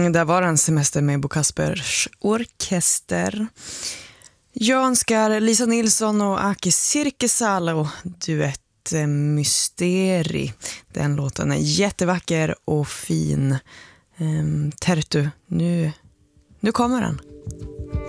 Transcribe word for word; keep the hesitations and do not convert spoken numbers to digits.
Mm, där var en semester med Bo Kaspers orkester. Jag önskar Lisa Nilsson och Aki Sirkesalo duett Mysteri. Den låten är jättevacker och fin. um, Tertu, nu, nu kommer den.